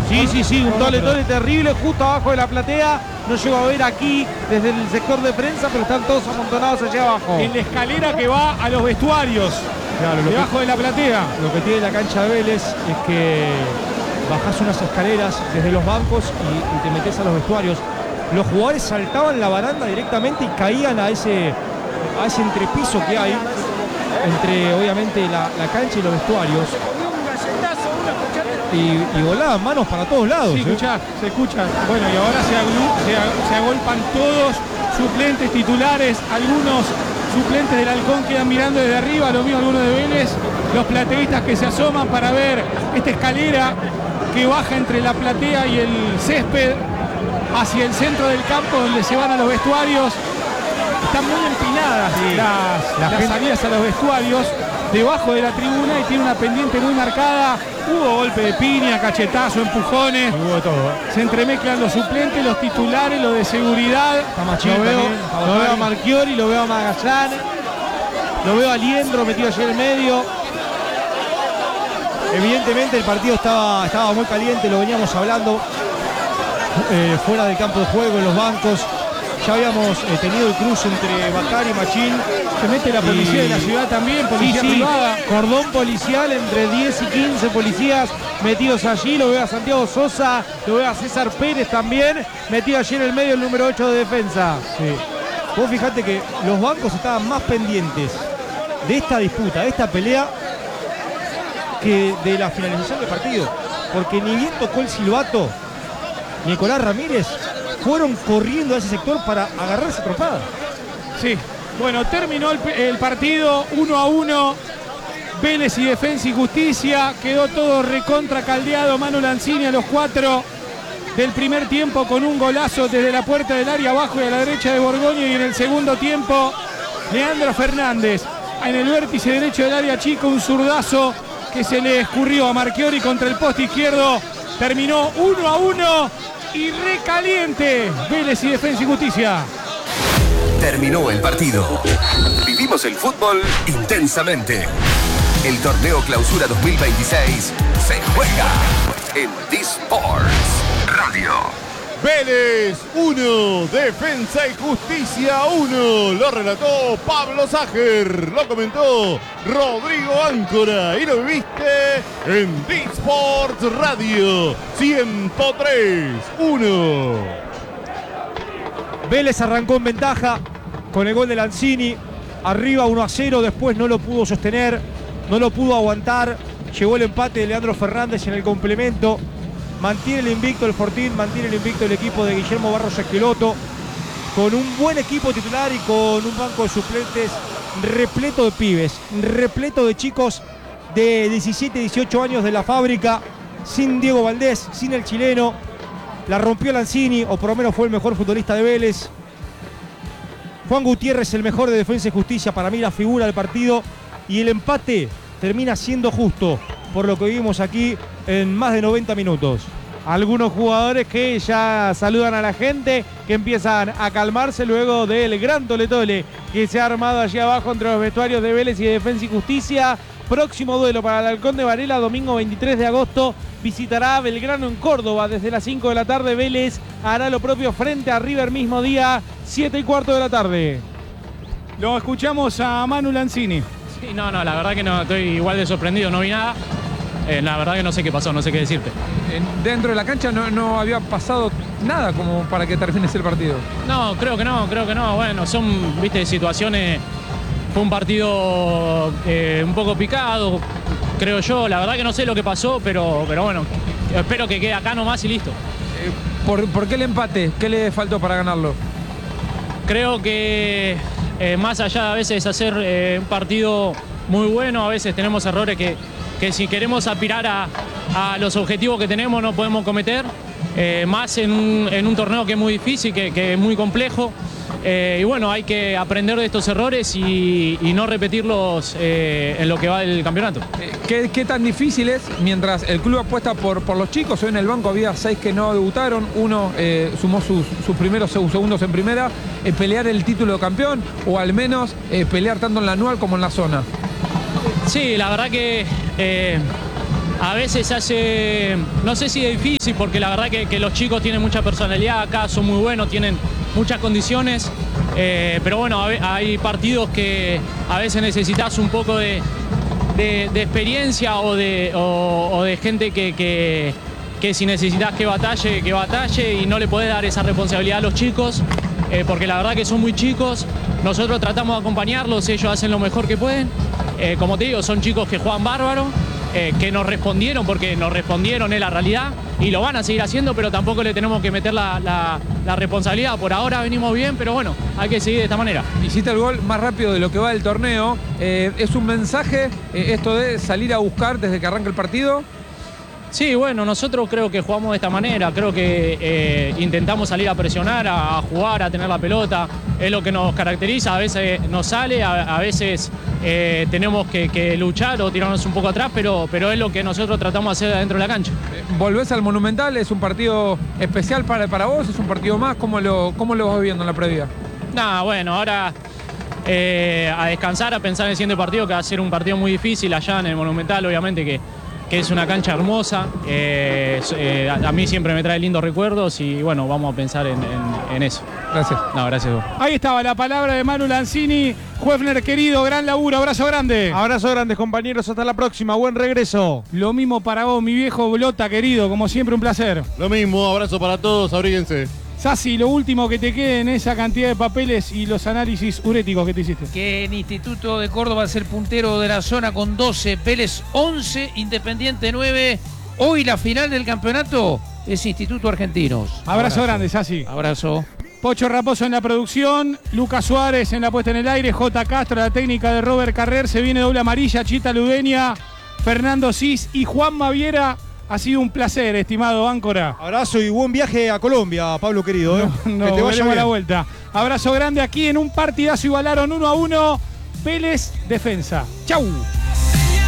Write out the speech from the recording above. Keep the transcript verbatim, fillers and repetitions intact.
Sí, sí, sí, un tole tole terrible justo abajo de la platea. No llego a ver aquí desde el sector de prensa, pero están todos amontonados allá abajo. En la escalera que va a los vestuarios, claro, debajo que, de la platea. Lo que tiene la cancha de Vélez es que bajás unas escaleras desde los bancos y, y te metés a los vestuarios. Los jugadores saltaban la baranda directamente y caían a ese, a ese entrepiso que hay entre, obviamente, la, la cancha y los vestuarios. Y, y volaban manos para todos lados. Sí, ¿eh? escuchá, se escucha. Bueno, y ahora se, aglu, se, se agolpan todos, suplentes, titulares, algunos suplentes del Halcón quedan mirando desde arriba, lo mismo algunos de Vélez, los plateístas que se asoman para ver esta escalera que baja entre la platea y el césped hacia el centro del campo donde se van a los vestuarios. Están muy empinadas sí. las, la las gente... salidas a los vestuarios debajo de la tribuna y tiene una pendiente muy marcada. Hubo golpe de piña, cachetazo, empujones. Hubo de todo, ¿eh? Se entremezclan los suplentes, los titulares, los de seguridad. Machín, lo veo, lo veo a Marchiori, lo veo a Magallanes, lo veo a Liendro metido allí en el medio. Evidentemente el partido estaba, estaba muy caliente, lo veníamos hablando. Eh, fuera del campo de juego, en los bancos. Ya habíamos eh, tenido el cruce entre Bacar y Machín. Se mete la policía y... de la ciudad también, policía sí, sí. privada. Cordón policial entre diez y quince policías metidos allí. Lo veo a Santiago Sosa, lo veo a César Pérez también, metido allí en el medio el número ocho de defensa. Sí. Vos fijate que los bancos estaban más pendientes de esta disputa, de esta pelea, que de la finalización del partido. Porque ni bien tocó el silbato, Nicolás Ramírez fueron corriendo a ese sector para agarrarse tropada. Sí, bueno, terminó el, el partido uno a uno. Vélez y Defensa y Justicia. Quedó todo recontra caldeado. Manu Lanzini a los cuatro del primer tiempo con un golazo desde la puerta del área abajo y a la derecha de Borgoño. Y en el segundo tiempo, Leandro Fernández en el vértice derecho del área chico. Un zurdazo que se le escurrió a Marchiori contra el poste izquierdo. Terminó uno a uno. Y recaliente Vélez y Defensa y Justicia. Terminó el partido. Vivimos el fútbol intensamente. El torneo Clausura dos mil veintiséis se juega en D-Sports Radio. Vélez uno, Defensa y Justicia uno. Lo relató Pablo Sager, lo comentó Rodrigo Áncora y lo viviste en D-Sports Radio ciento tres uno. Vélez arrancó en ventaja con el gol de Lanzini, arriba uno a cero, después no lo pudo sostener, no lo pudo aguantar, llegó el empate de Leandro Fernández en el complemento. Mantiene el invicto el Fortín, mantiene el invicto el equipo de Guillermo Barros Esqueloto, con un buen equipo titular y con un banco de suplentes repleto de pibes, repleto de chicos de diecisiete, dieciocho años de la fábrica, sin Diego Valdés, sin el chileno. La rompió Lanzini, o por lo menos fue el mejor futbolista de Vélez. Juan Gutiérrez, el mejor de Defensa y Justicia, para mí la figura del partido. Y el empate termina siendo justo, por lo que vimos aquí en más de noventa minutos. Algunos jugadores que ya saludan a la gente, que empiezan a calmarse luego del gran tole-tole que se ha armado allí abajo entre los vestuarios de Vélez y de Defensa y Justicia. Próximo duelo para el Halcón de Varela, domingo veintitrés de agosto. Visitará Belgrano en Córdoba desde las cinco de la tarde. Vélez hará lo propio frente a River mismo día, siete y cuarto de la tarde. Lo escuchamos a Manu Lanzini. Sí, no, no, la verdad que no, estoy igual de sorprendido, no vi nada. Eh, la verdad que no sé qué pasó, no sé qué decirte. Dentro de la cancha no, no había pasado nada como para que termine el partido. No, creo que no, creo que no. Bueno, son, viste, situaciones. Fue un partido eh, un poco picado, creo yo. La verdad que no sé lo que pasó, pero, pero bueno, espero que quede acá nomás y listo. Eh, ¿por, ¿Por qué el empate? ¿Qué le faltó para ganarlo? Creo que eh, más allá de a veces hacer eh, un partido muy bueno, a veces tenemos errores que, que si queremos aspirar a, a los objetivos que tenemos no podemos cometer. Eh, más en un, en un torneo que es muy difícil, que, que es muy complejo. Eh, y bueno, hay que aprender de estos errores y, y no repetirlos eh, en lo que va del campeonato. ¿Qué, ¿Qué tan difícil es mientras el club apuesta por, por los chicos? Hoy en el banco había seis que no debutaron, uno eh, sumó sus, sus primeros segundos en primera, eh, pelear el título de campeón o al menos eh, pelear tanto en la anual como en la zona. Sí, la verdad que eh, a veces hace, no sé si es difícil, porque la verdad que, que los chicos tienen mucha personalidad acá, son muy buenos, tienen muchas condiciones, eh, pero bueno, hay partidos que a veces necesitas un poco de, de, de experiencia o de, o, o de gente que, que, que si necesitas que batalle, que batalle y no le podés dar esa responsabilidad a los chicos, eh, porque la verdad que son muy chicos, nosotros tratamos de acompañarlos, ellos hacen lo mejor que pueden, eh, como te digo, son chicos que juegan bárbaro. Eh, que nos respondieron, porque nos respondieron es la realidad y lo van a seguir haciendo, pero tampoco le tenemos que meter la, la, la responsabilidad. Por ahora venimos bien, pero bueno, hay que seguir de esta manera. Hiciste el gol más rápido de lo que va del torneo. Eh, ¿Es un mensaje eh, esto de salir a buscar desde que arranca el partido? Sí, bueno, nosotros creo que jugamos de esta manera, creo que eh, intentamos salir a presionar, a, a jugar, a tener la pelota, es lo que nos caracteriza, a veces nos sale, a, a veces eh, tenemos que, que luchar o tirarnos un poco atrás, pero, pero es lo que nosotros tratamos de hacer dentro de la cancha. ¿Volvés al Monumental? ¿Es un partido especial para, para vos? ¿Es un partido más? ¿Cómo lo, cómo lo vas viendo en la previa? Nada, bueno, ahora eh, a descansar, a pensar en el siguiente partido, que va a ser un partido muy difícil allá en el Monumental, obviamente que que es una cancha hermosa, eh, eh, a, a mí siempre me trae lindos recuerdos y bueno, vamos a pensar en, en, en eso. Gracias. No, gracias vos. Ahí estaba la palabra de Manu Lanzini. Juefner, querido, gran laburo, abrazo grande. Abrazo grande, compañeros, hasta la próxima, buen regreso. Lo mismo para vos, mi viejo Blota, querido, como siempre un placer. Lo mismo, abrazo para todos, abríguense. Sassi, lo último que te quede en esa cantidad de papeles y los análisis uréticos que te hiciste. Que el Instituto de Córdoba es el puntero de la zona con doce, Vélez once, Independiente nueve. Hoy la final del campeonato es Instituto Argentinos. Abrazo, Abrazo. grande, Sassi. Abrazo. Pocho Raposo en la producción, Lucas Suárez en la puesta en el aire, J. Castro, la técnica de Robert Carrer, se viene doble amarilla, Chita Ludeña, Fernando Cis y Juan Maviera. Ha sido un placer, estimado Áncora. Abrazo y buen viaje a Colombia, Pablo querido. ¿eh? No, no, que te vaya a la bien. vuelta. Abrazo grande aquí en un partidazo, igualaron uno a uno. Vélez, defensa. Chau.